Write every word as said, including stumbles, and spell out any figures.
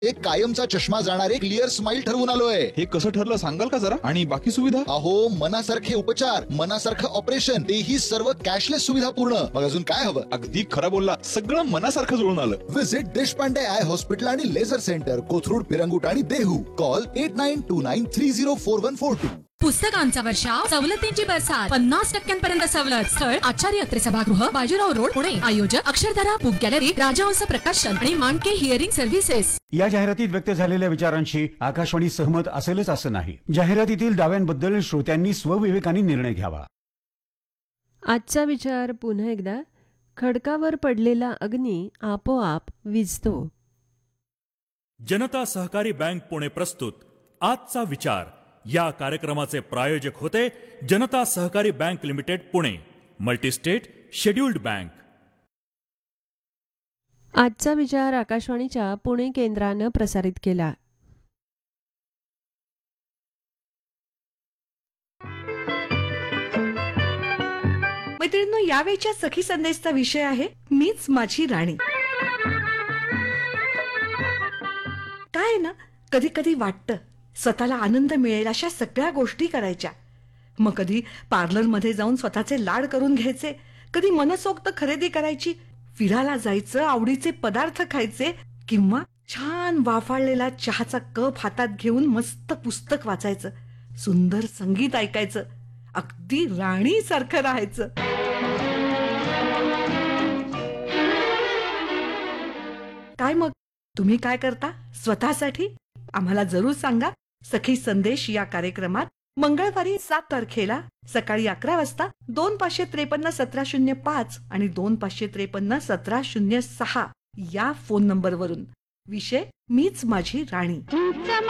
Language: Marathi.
एक कायमचा चष्मा जाणारे क्लिअर स्माइल ठरवून आलोय. हे कसं ठरलं सांगाल का जरा? आणि बाकी सुविधा? अहो, मनासारखे उपचार, मनासारखं ऑपरेशन, तेही सर्व कॅशलेस सुविधा पूर्ण. मग अजून काय हवं? अगदी खरं बोलला, सगळं मनासारखं जुळून आलं. विजिट देशपांडे आय हॉस्पिटल आणि लेझर सेंटर, कोथरूड, पिरंगुट आणि Dehu. Call at nine to nine three zero four one four to. पुस्तकांचा वर्षाव, सवलतींची बरसात, पन्नास टक्क्यांपर्यंत सवलत. स्थळ आचार्य अत्रे सभागृह, बाजीराव रोड, पुणे. आयोजक अक्षरधारा बुक गॅलरी, राजहंस प्रकाशन आणि मानके हिअरिंग सर्व्हिसेस. या जाहिरातीत व्यक्त झालेल्या विचारांशी आकाशवाणी सहमत असेलच असं नाही. जाहिरातीतील दाव्यांबद्दल श्रोत्यांनी स्वविवेकाने निर्णय घ्यावा. आजचा विचार पुन्हा एकदा. खडकावर पडलेला अग्नी आपोआप विझतो. जनता सहकारी बँक पुणे प्रस्तुत आजचा विचार या कार्यक्रमाचे प्रायोजक होते जनता सहकारी bank limited Pune, multi-state scheduled bank. आजचा विचार आकाशवाणीच्या पुणे केंद्रानं प्रसारित केला. मैत्रिणींनो, यावेळच्या सखी संदेशचा विषय आहे मीच माझी राणी. काय ना, कधी कधी वाटतं स्वतःला आनंद मिळेल अशा सगळ्या गोष्टी करायच्या. मग कधी पार्लरमध्ये जाऊन स्वतःचे लाड करून घ्यायचे, कधी मनसोक्त खरेदी करायची, फिरायला जायचं, आवडीचे पदार्थ खायचे, किंवा छान वाफाळलेला चहाचा कप हातात घेऊन मस्त पुस्तक वाचायचं, सुंदर संगीत ऐकायचं, अगदी राणीसारखं राहायचं. काय मग तुम्ही काय करता स्वतःसाठी? आम्हाला जरूर सांगा. सखी संदेश या कार्यक्रमात मंगळवारी सात तारखेला सकाळी अकरा वाजता दोन पाचशे त्रेपन्न सतरा शून्य पाच आणि दोन पाचशे त्रेपन्न सतरा शून्य सहा या फोन नंबरवरून. विषय मीच माझी राणी.